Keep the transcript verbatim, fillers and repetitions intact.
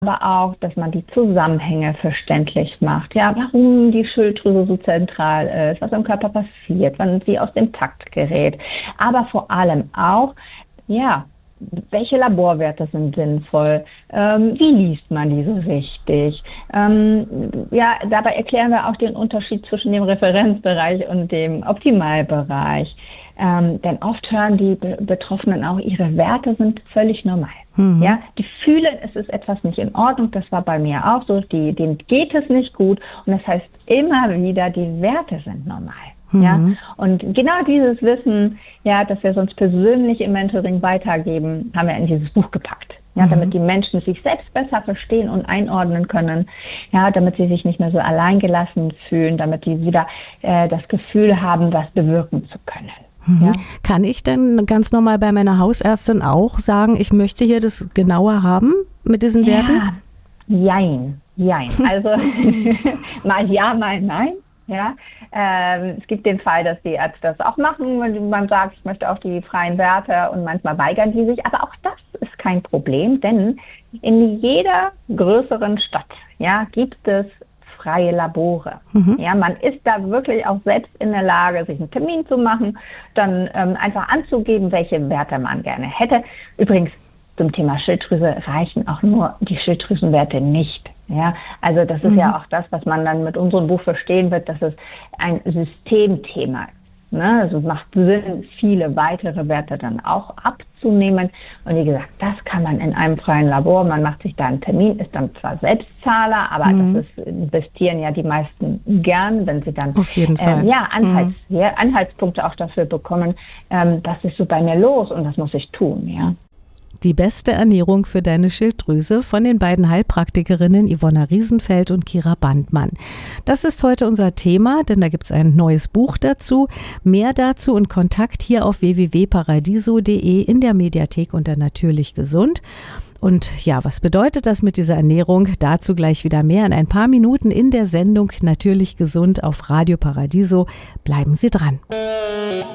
aber auch, dass man die Zusammenhänge verständlich macht. Ja, warum die Schilddrüse so zentral ist, was im Körper passiert, wann sie aus dem Takt gerät. Aber vor allem auch, ja, welche Laborwerte sind sinnvoll? Ähm, wie liest man diese richtig? Ähm, ja, dabei erklären wir auch den Unterschied zwischen dem Referenzbereich und dem Optimalbereich. Ähm, denn oft hören die Be- Betroffenen auch, ihre Werte sind völlig normal. Mhm. Ja, die fühlen, es ist etwas nicht in Ordnung. Das war bei mir auch so. Die, denen geht es nicht gut. Und das heißt immer wieder, die Werte sind normal. Ja, mhm. Und genau dieses Wissen, ja, das wir sonst persönlich im Mentoring weitergeben, haben wir in dieses Buch gepackt. Ja, mhm. damit die Menschen sich selbst besser verstehen und einordnen können. Ja, damit sie sich nicht mehr so alleingelassen fühlen, damit sie wieder äh, das Gefühl haben, was bewirken zu können. Mhm. Ja. Kann ich denn ganz normal bei meiner Hausärztin auch sagen, ich möchte hier das genauer haben mit diesen Werten? Ja, jein, jein. Also mal ja, mal nein. Ja, ähm, es gibt den Fall, dass die Ärzte das auch machen, wenn man sagt, ich möchte auch die freien Werte, und manchmal weigern die sich. Aber auch das ist kein Problem, denn in jeder größeren Stadt, ja, gibt es freie Labore. Mhm. Ja, man ist da wirklich auch selbst in der Lage, sich einen Termin zu machen, dann ähm, einfach anzugeben, welche Werte man gerne hätte. Übrigens, zum Thema Schilddrüse reichen auch nur die Schilddrüsenwerte nicht. Ja, also das ist mhm. ja auch das, was man dann mit unserem Buch verstehen wird, dass es ein Systemthema ist. Ne? Also es macht Sinn, viele weitere Werte dann auch abzunehmen. Und wie gesagt, das kann man in einem freien Labor, man macht sich da einen Termin, ist dann zwar Selbstzahler, aber mhm. das ist, investieren ja die meisten gern, wenn sie dann Auf jeden Fall. Ähm, ja, Anhalts, mhm. ja, Anhaltspunkte auch dafür bekommen, ähm, was ist so bei mir los und was muss ich tun, ja. Die beste Ernährung für deine Schilddrüse von den beiden Heilpraktikerinnen Yvonna Riesenfeld und Kira Bandmann. Das ist heute unser Thema, denn da gibt es ein neues Buch dazu. Mehr dazu und Kontakt hier auf w w w punkt paradiso punkt d e in der Mediathek unter Natürlich Gesund. Und ja, was bedeutet das mit dieser Ernährung? Dazu gleich wieder mehr in ein paar Minuten in der Sendung Natürlich Gesund auf Radio Paradiso. Bleiben Sie dran.